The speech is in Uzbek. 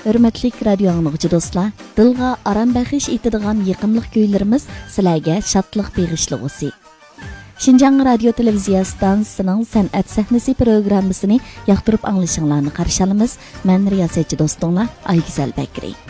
Hürmetli radio anlıqçı dostlar, dilga aram bəxiş etadigan yaqımlıq kuylarımız sizlarga şadlıq beg'ishlig'usi. Şinjan radio televiziya stansiyasining san'at sahnasi programmasini yoqtirib anglashinglarni qarshi olamiz. Men riyosatchi do'stinglar Aygizal Bakri.